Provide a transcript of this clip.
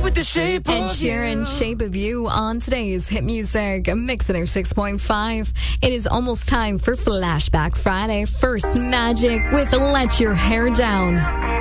with the shape Ed of Sheeran, you. Shape of You on today's Hit Music Mix 6.5. It is almost time for Flashback Friday. First, Magic with Let Your Hair Down.